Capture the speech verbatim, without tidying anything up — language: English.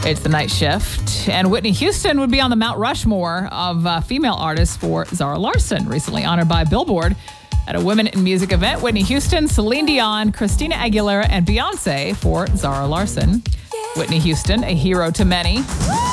It's the night shift. And Whitney Houston would be on the Mount Rushmore of uh, female artists for Zara Larsson, recently honored by Billboard at a Women in Music event. Whitney Houston, Celine Dion, Christina Aguilera, and Beyonce for Zara Larsson. Whitney Houston, a hero to many.